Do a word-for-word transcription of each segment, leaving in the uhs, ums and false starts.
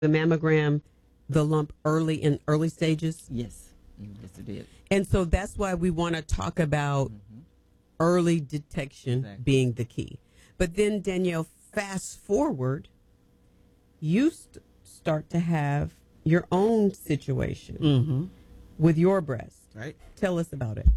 the mammogram, the lump early in early stages? Yes. Yes, it did. And so that's why we want to talk about mm-hmm. early detection exactly. being the key. But then, Danielle, fast forward, you st- start to have your own situation mm-hmm. with your breast. Right. Tell us about it.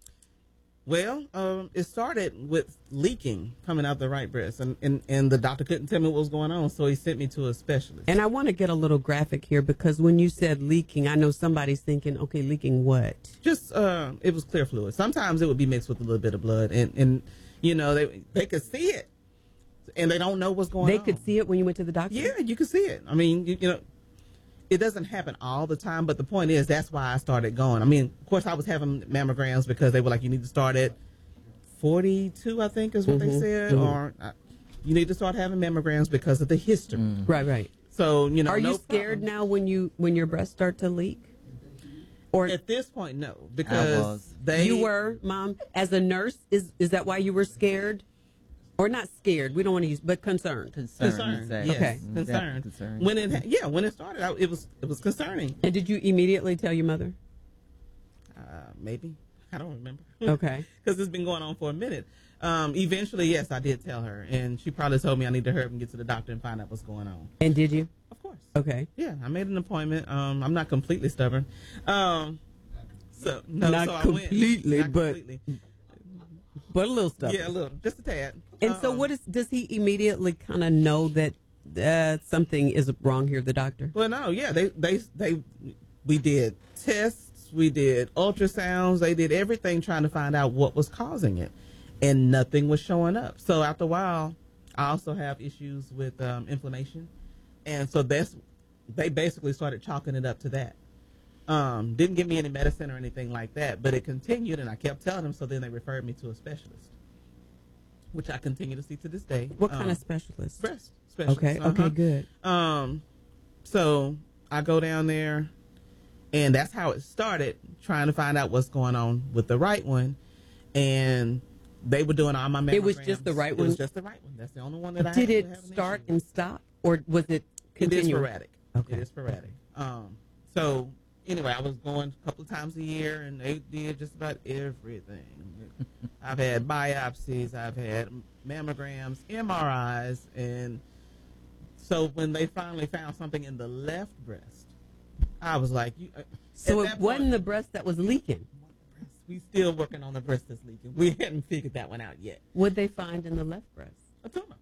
Well, um, it started with leaking coming out the right breast, and, and, and the doctor couldn't tell me what was going on, so he sent me to a specialist. And I want to get a little graphic here, because when you said leaking, I know somebody's thinking, okay, leaking what? Just, uh, it was clear fluid. Sometimes it would be mixed with a little bit of blood, and, and you know, they they could see it, and they don't know what's going they on. They could see it when you went to the doctor? Yeah, you could see it. I mean, you, you know, it doesn't happen all the time, but the point is, that's why I started going. I mean, of course, I was having mammograms because they were like, you need to start at forty-two, I think is what mm-hmm. they said, mm-hmm. or uh, you need to start having mammograms because of the history. Mm. Right, right. So, you know, are no you scared problem. now when you when your breasts start to leak? Or at this point, no, because they you were, Mom, as a nurse. Is is that why you were scared? Or not scared, we don't want to use, but concerned. Concerned, concerned exactly. yes, okay, concerned. concerned. When it, yeah, when it started, I, it was, it was concerning. And did you immediately tell your mother? Uh, maybe, I don't remember. Okay, because it's been going on for a minute. Um, eventually, yes, I did tell her, and she probably told me I need to hurry up and get to the doctor and find out what's going on. And did you? Of course. Okay. Yeah, I made an appointment. Um, I'm not completely stubborn. Um, so no, not so completely, I went, not but. completely. But a little stuff. Yeah, a little, just a tad. And um, so, what is? Does he immediately kind of know that uh, something is wrong here? The doctor. Well, no, yeah, they, they, they, we did tests, we did ultrasounds, they did everything trying to find out what was causing it, and nothing was showing up. So after a while, I also have issues with um, inflammation, and so that's they basically started chalking it up to that. Um, didn't give me any medicine or anything like that, but it continued, and I kept telling them, so then they referred me to a specialist, which I continue to see to this day. What um, kind of specialist? Breast specialist. Okay, uh-huh. okay, good. Um, so I go down there, and that's how it started, trying to find out what's going on with the right one, and they were doing all my mammograms. It was just the right one? It was just the right one. That's the only one that I Did had it start and stop, or was it continuous? It is sporadic. Okay. It is sporadic. Um, so... Anyway, I was going a couple of times a year, and they did just about everything. I've had biopsies, I've had mammograms, M R Is, and so when they finally found something in the left breast, I was like, you, uh, so it wasn't point, the breast that was leaking. We still working on the breast that's leaking. We hadn't figured that one out yet. What they find in the left breast? A tumor.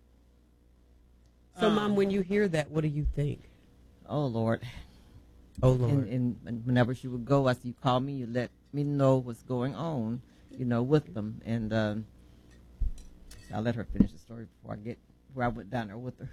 So, um, Mom, when you hear that, what do you think? Oh, Lord. Oh, Lord. And, and whenever she would go, I said, you call me, you let me know what's going on, you know, with them. And um, so I'll let her finish the story before I get where I went down there with her.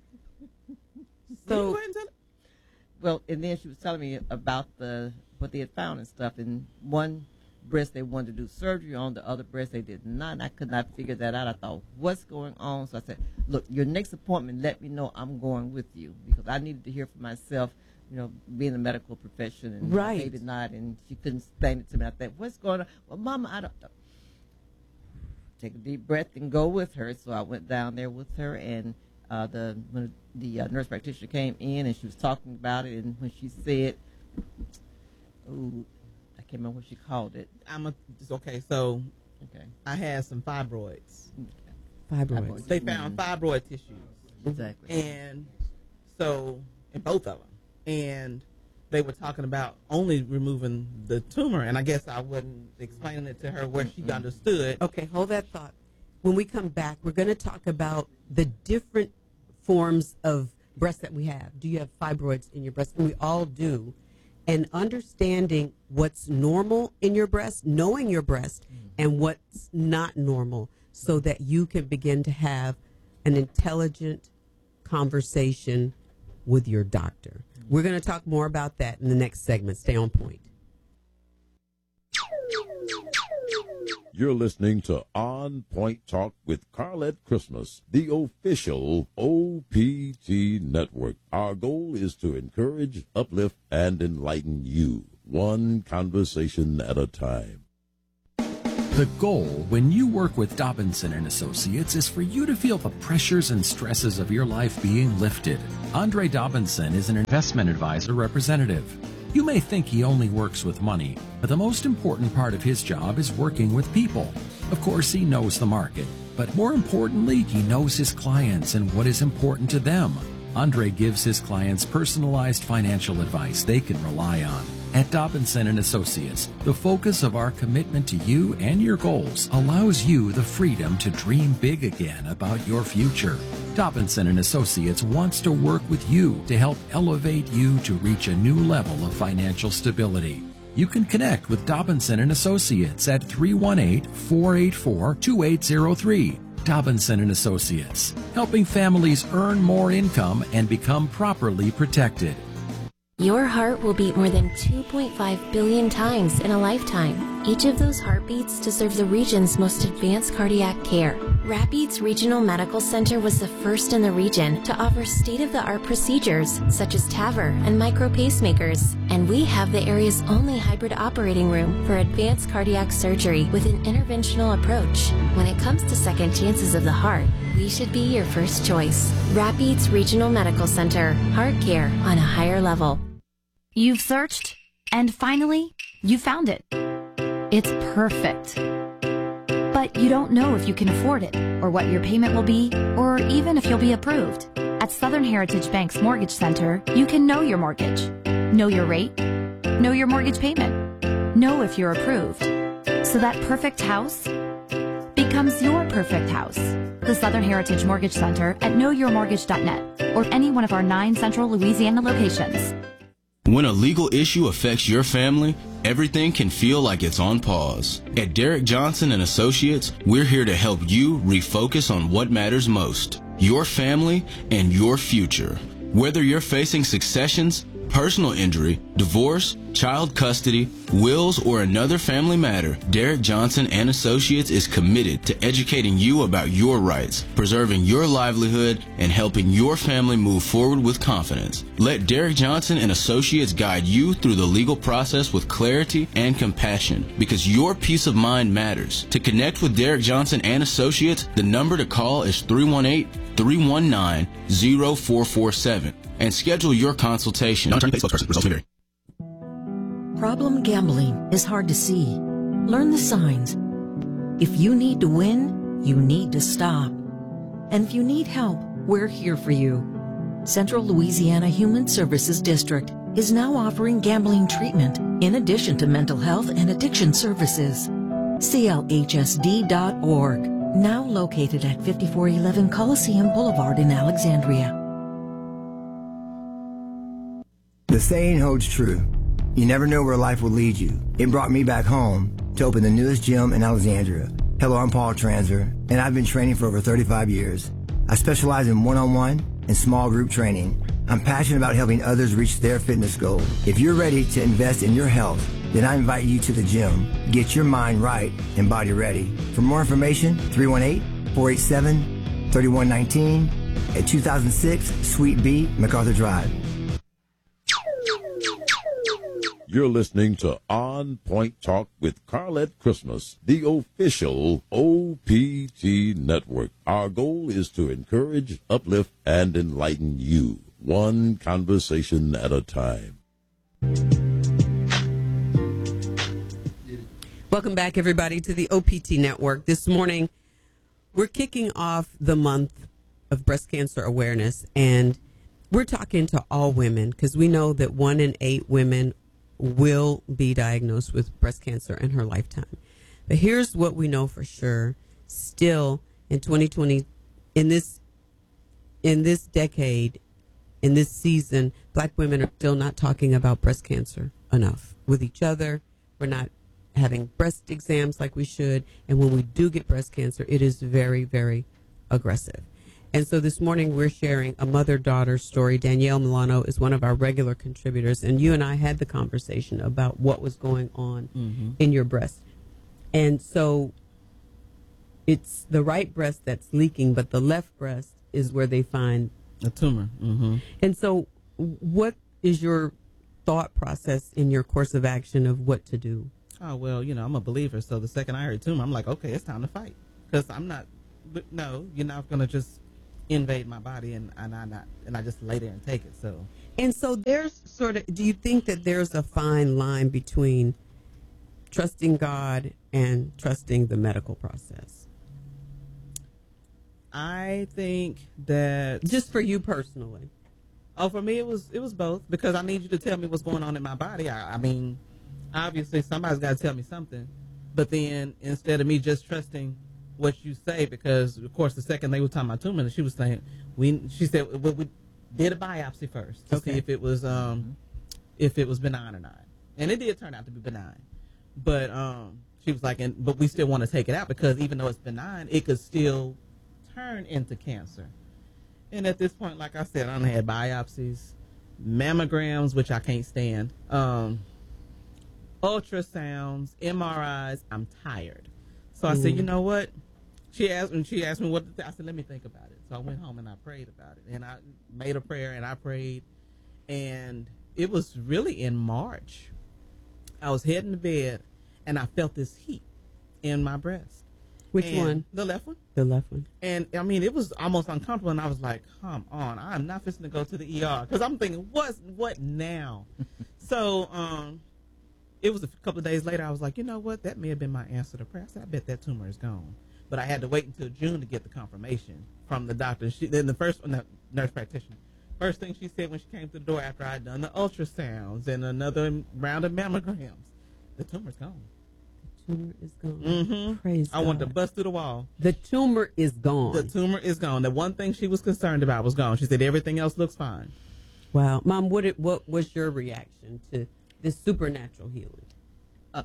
So, well, and then she was telling me about the what they had found and stuff. And one breast they wanted to do surgery on, the other breast they did not. And I could not figure that out. I thought, what's going on? So I said, look, your next appointment, let me know I'm going with you, because I needed to hear for myself, you know, being in the medical profession, and right. they did not, and she couldn't explain it to me. I thought, what's going on? Well, Mama, I don't know. Take a deep breath and go with her. So I went down there with her, and uh, the when the uh, nurse practitioner came in, and she was talking about it, and when she said, "Ooh," I can't remember what she called it. I'm a, okay. So, okay, I had some fibroids. Okay. Fibroids. They found mm-hmm. fibroid tissues. Exactly. And so, in both of them. And they were talking about only removing the tumor, and I guess I wasn't explaining it to her where she understood. Okay, hold that thought. When we come back, we're going to talk about the different forms of breasts that we have. Do you have fibroids in your breast? And we all do. And understanding what's normal in your breast, knowing your breast, and what's not normal, so that you can begin to have an intelligent conversation with your doctor. We're going to talk more about that in the next segment. Stay on point. You're listening to On Point Talk with Carlette Christmas, the official O P T network. Our goal is to encourage, uplift, and enlighten you, one conversation at a time. The goal when you work with Dobinson and Associates is for you to feel the pressures and stresses of your life being lifted. Andre Dobinson is an investment advisor representative. You may think he only works with money, but the most important part of his job is working with people. Of course, he knows the market, but more importantly, he knows his clients and what is important to them. Andre gives his clients personalized financial advice they can rely on. At Dobinson and Associates, the focus of our commitment to you and your goals allows you the freedom to dream big again about your future. Dobinson and Associates wants to work with you to help elevate you to reach a new level of financial stability. You can connect with Dobinson and Associates at three one eight, four eight four, two eight zero three. Dobinson and Associates, helping families earn more income and become properly protected. Your heart will beat more than two point five billion times in a lifetime. Each of those heartbeats deserves the region's most advanced cardiac care. Rapides Regional Medical Center was the first in the region to offer state-of-the-art procedures such as TAVR and micro pacemakers. And we have the area's only hybrid operating room for advanced cardiac surgery with an interventional approach. When it comes to second chances of the heart, we should be your first choice. Rapides Regional Medical Center. Heart care on a higher level. You've searched, and finally, you found it. It's perfect. But you don't know if you can afford it, or what your payment will be, or even if you'll be approved. At Southern Heritage Bank's Mortgage Center, you can know your mortgage, know your rate, know your mortgage payment, know if you're approved. So that perfect house becomes your perfect house. The Southern Heritage Mortgage Center at know your mortgage dot net or any one of our nine central Louisiana locations. When a legal issue affects your family, everything can feel like it's on pause. At Derek Johnson and Associates, we're here to help you refocus on what matters most, your family and your future. Whether you're facing successions, personal injury, divorce, child custody, wills, or another family matter, Derek Johnson and Associates is committed to educating you about your rights, preserving your livelihood, and helping your family move forward with confidence. Let Derek Johnson and Associates guide you through the legal process with clarity and compassion, because your peace of mind matters. To connect with Derek Johnson and Associates, the number to call is three one eight, three one nine, zero four four seven. And schedule your consultation. Problem gambling is hard to see. Learn the signs. If you need to win, you need to stop. And if you need help, we're here for you. Central Louisiana Human Services District is now offering gambling treatment in addition to mental health and addiction services. C L H S D dot org, now located at fifty-four eleven Coliseum Boulevard in Alexandria. The saying holds true. You never know where life will lead you. It brought me back home to open the newest gym in Alexandria. Hello, I'm Paul Transer, and I've been training for over thirty-five years. I specialize in one-on-one and small group training. I'm passionate about helping others reach their fitness goals. If you're ready to invest in your health, then I invite you to the gym. Get your mind right and body ready. For more information, three one eight, four eight seven, three one one nine at two thousand six Suite B, MacArthur Drive. You're listening to On Point Talk with Carlette Christmas, the official O P T network. Our goal is to encourage, uplift, and enlighten you, one conversation at a time. Welcome back, everybody, to the O P T network. This morning, we're kicking off the month of breast cancer awareness, and we're talking to all women because we know that one in eight women will be diagnosed with breast cancer in her lifetime. But here's what we know for sure. Still in twenty twenty, in this in this decade, in this season, black women are still not talking about breast cancer enough with each other. We're not having breast exams like we should. And when we do get breast cancer, it is very, very aggressive. And so this morning we're sharing a mother-daughter story. Danielle Milano is one of our regular contributors, and you and I had the conversation about what was going on mm-hmm. in your breast. And so it's the right breast that's leaking, but the left breast is where they find a tumor. Mm-hmm. And so what is your thought process in your course of action of what to do? oh, well, you know, I'm a believer. So the second I heard tumor, I'm like, okay, it's time to fight. Because I'm not, but no, you're not going to just invade my body and, and I not, and I just lay there and take it. So, And so there's sort of, do you think that there's a fine line between trusting God and trusting the medical process? I think that Just for you personally. oh, for me it was it was both, because I need you to tell me what's going on in my body. I, I mean, obviously somebody's got to tell me something, but then instead of me just trusting what you say, because of course the second they were talking about tumor, she was saying we she said well, we did a biopsy first to Okay. see if it was um if it was benign or not, and it did turn out to be benign, but um she was like, and but we still want to take it out because even though it's benign, it could still turn into cancer. And at this point, like I said, I done had biopsies, mammograms, which I can't stand, um, ultrasounds, M R Is. I'm tired. So I said, you know what? She asked me, she asked me what to th- I said, let me think about it. So I went home and I prayed about it. And I made a prayer and I prayed. And it was really in March. I was heading to bed and I felt this heat in my breast. Which And one? The left one. The left one. And I mean, it was almost uncomfortable, and I was like, "Come on, I'm not fixing to go to the E R," because I'm thinking, "What's what now?" So, um, it was a couple of days later. I was like, "You know what? That may have been my answer to prayer." I said, "I bet that tumor is gone," but I had to wait until June to get the confirmation from the doctor. She then the first no, nurse practitioner. First thing she said when she came to the door after I had done the ultrasounds and another round of mammograms, the tumor's gone. Tumor is gone. Mm-hmm. Praise I wanted to God. bust through the wall. The tumor is gone. The tumor is gone. The one thing she was concerned about was gone. She said everything else looks fine. Wow, Mom, what it, what was your reaction to this supernatural healing? Uh,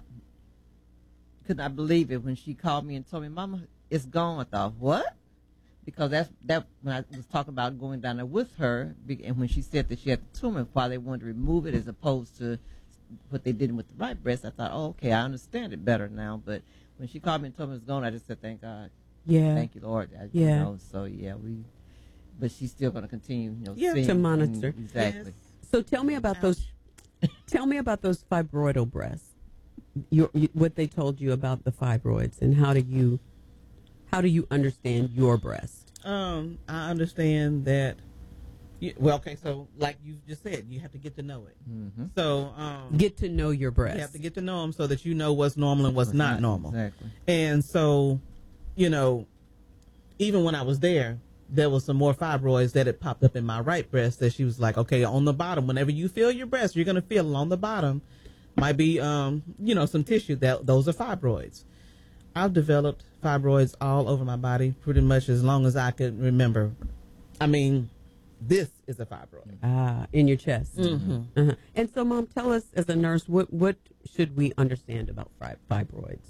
could not believe it when she called me and told me, "Mama, it's gone." I thought, what? Because that's that when I was talking about going down there with her, be- and when she said that she had the tumor, why they wanted to remove it as opposed to what they did with the right breast, I thought, oh, okay, I understand it better now. But when she called me and told me it was gone, I just said, thank God. Yeah. Thank you, Lord. I, Yeah. You know, so, yeah, we, but she's still going to continue, you know, Yeah, seeing to monitor. and- Exactly. Yes. So tell me about those. Tell me about those fibroidal breasts. Your, you, what they told you about the fibroids, and how do you, how do you understand your breast? Um, I understand that. You, well, okay, so like you just said, you have to get to know it. Mm-hmm. So um, Get to know your breast. you have to get to know them so that you know what's normal and what's not normal. Exactly. And so, you know, even when I was there, there was some more fibroids that had popped up in my right breast that she was like, okay, on the bottom, whenever you feel your breast, you're going to feel along the bottom might be, um, you know, some tissue that those are fibroids. I've developed fibroids all over my body pretty much as long as I could remember. I mean, this is a fibroid. Ah, in your chest. Mm-hmm. Uh-huh. And so, Mom, tell us as a nurse, what what should we understand about fi- fibroids?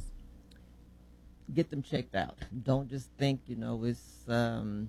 Get them checked out. Don't just think, you know, it's, um,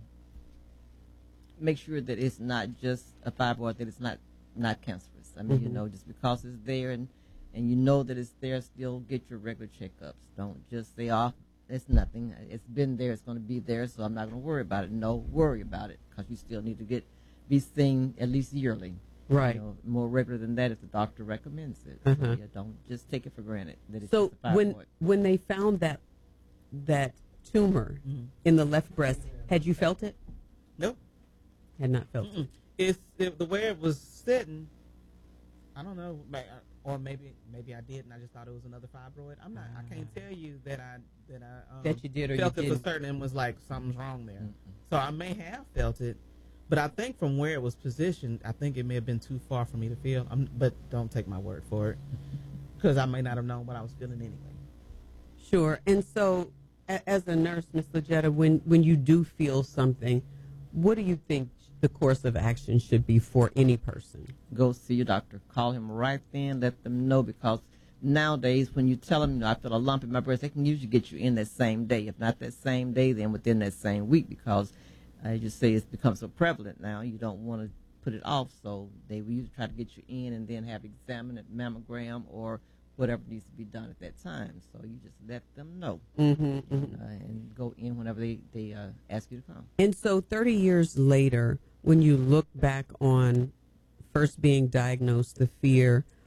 make sure that it's not just a fibroid, that it's not, not cancerous. I mean, Mhm. you know, just because it's there and, and you know that it's there, still get your regular checkups. Don't just say, oh, it's nothing. It's been there. It's going to be there, so I'm not going to worry about it. No, worry about it, because you still need to get be seen at least yearly. Right. You know, more regular than that if the doctor recommends it. Uh-huh. So, yeah, don't just take it for granted that it's So just a fibroid. when when they found that that tumor Mm-hmm. in the left breast, had you felt it? Nope. Had not felt Mm-mm. it. It's it, the way it was sitting. I don't know, may- or maybe maybe I did, and I just thought it was another fibroid. I'm not. I can't tell you that I that I um, That you did or you felt it for didn't. certain and was like something's wrong there. Mm-mm. So I may have felt it, but I think from where it was positioned, I think it may have been too far for me to feel. I'm, but don't take my word for it, because I may not have known what I was feeling anyway. Sure. And so, a- as a nurse, Miss Legetta, when when you do feel something, what do you think the course of action should be for any person? Go see your doctor. Call him right then. Let them know, because nowadays when you tell them, you know, I feel a lump in my breast, they can usually get you in that same day. If not that same day, then within that same week, because I just say it's become so prevalent now. You don't want to put it off, so they will usually try to get you in and then have examined at mammogram or whatever needs to be done at that time. So you just let them know Mm-hmm, mm-hmm. uh, and go in whenever they, they uh, ask you to come. And so thirty years later, when you look back on first being diagnosed, the fear,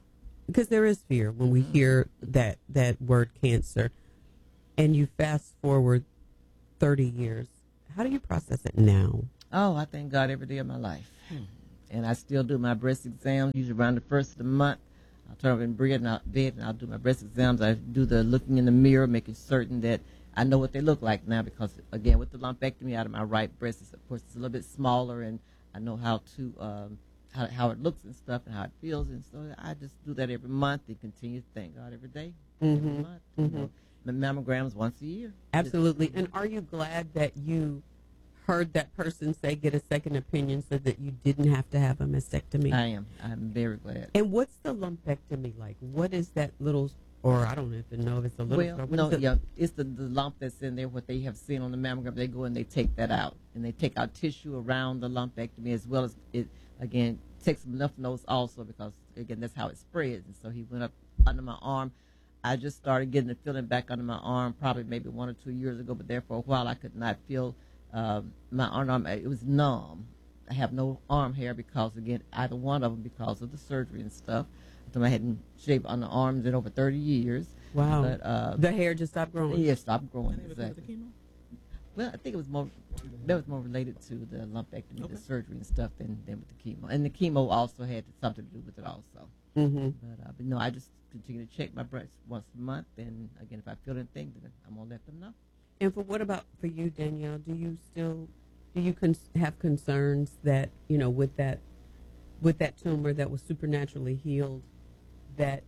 because there is fear when we hear that that word cancer, and you fast forward thirty years. How do you process it now? Oh, I thank God every day of my life. Hmm. And I still do my breast exams, usually around the first of the month. I'll turn over in bed and, I'll, bed and I'll do my breast exams. I do the looking in the mirror, making certain that I know what they look like now because, again, with the lumpectomy out of my right breast, it's, of course, it's a little bit smaller, and I know how to um, how, how it looks and stuff and how it feels. And so I just do that every month and continue to thank God every day, Mm-hmm. every month. Mm-hmm. You know, my mammograms once a year. Absolutely. And are you glad that you heard that person say get a second opinion so that you didn't have to have a mastectomy? I am. I'm very glad. And what's the lumpectomy like? What is that little, or I don't even know if it's a little. Well, what no, is it? yeah, it's the, the lump that's in there, what they have seen on the mammogram. They go and they take that out, and they take out tissue around the lumpectomy as well as it, again, takes some lymph nodes also because, again, that's how it spreads. And so he went up under my arm. I just started getting the feeling back under my arm probably maybe one or two years ago, but there for a while I could not feel um, my arm. It was numb. I have no arm hair because, again, either one of them because of the surgery and stuff. So I hadn't shaved on the arms in over thirty years. Wow. But, uh, the hair just stopped growing? Yeah, stopped growing. Because Exactly. of the chemo? Well, I think it was more that was more related to the lumpectomy, Okay. the surgery and stuff, than, than with the chemo. And the chemo also had something to do with it also. Mm-hmm. But, uh, but no, I just continue to check my breasts once a month, and again, if I feel anything, then I'm gonna let them know. And for what about for you, Danielle? Do you still do you con- have concerns that you know with that with that tumor that was supernaturally healed? That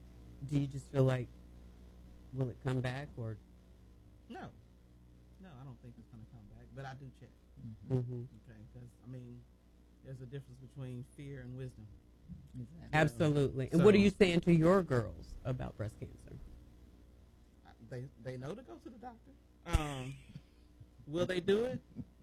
do you just feel like will it come back or No. No, I don't think it's going to come back, but I do check. mm-hmm. Okay, because, I mean, there's a difference between fear and wisdom. Exactly. Absolutely. And So- what are you saying to your girls about breast cancer? I- They they know to go to the doctor. Um, will they do it?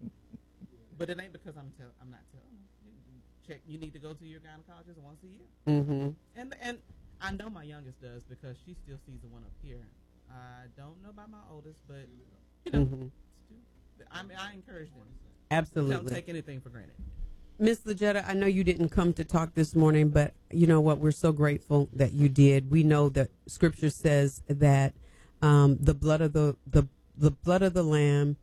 But it ain't because I'm tell I'm not telling them. You check. You need to go to your gynecologist once a year. Mm-hmm. And and I know my youngest does because she still sees the one up here. I don't know about my oldest, but you know, Mm-hmm. still, I mean, I encourage them. Absolutely. Don't take anything for granted. Miss Lajetta, I know you didn't come to talk this morning, but you know what? We're so grateful that you did. We know that Scripture says that um, the blood of the, the the blood of the Lamb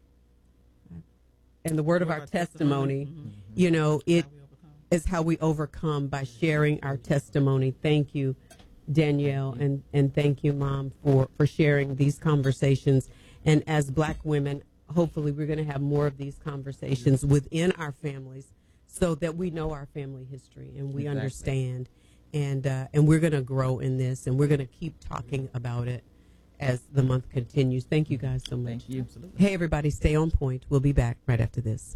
and the word of our testimony, Mm-hmm. you know, it How we overcome. is how we overcome by sharing our testimony. Thank you, Danielle, and, and thank you, Mom, for, for sharing these conversations. And as Black women, hopefully we're going to have more of these conversations within our families so that we know our family history and we Exactly. understand. And, uh, and we're going to grow in this, and we're going to keep talking about it as the month continues. Thank you guys so much. Thank you. Hey, everybody, stay on point. We'll be back right after this.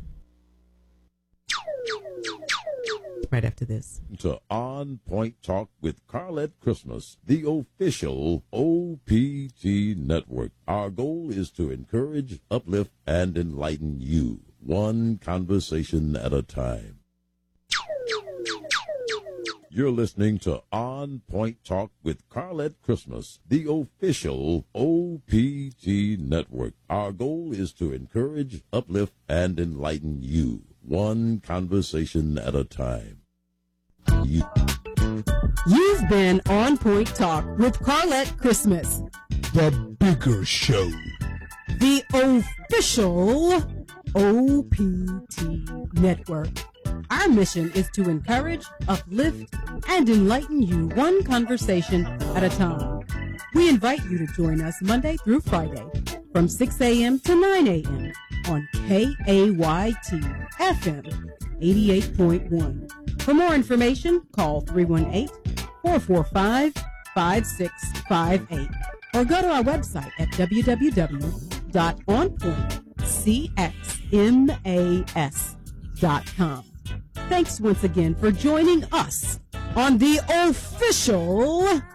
Right after this. To On Point Talk with Carlette Christmas, the official O P T network. Our goal is to encourage, uplift, and enlighten you, one conversation at a time. You're listening to On Point Talk with Carlette Christmas, the official O P T network. Our goal is to encourage, uplift, and enlighten you, one conversation at a time. You. You've been On Point Talk with Carlette Christmas, The bigger show. the official O P T network. Our mission is to encourage, uplift, and enlighten you one conversation at a time. We invite you to join us Monday through Friday from six a.m. to nine a.m. on K A Y T F M eighty-eight point one. For more information, call three one eight, four four five, five six five eight or go to our website at w w w dot on point c x mas dot com. Thanks once again for joining us on the official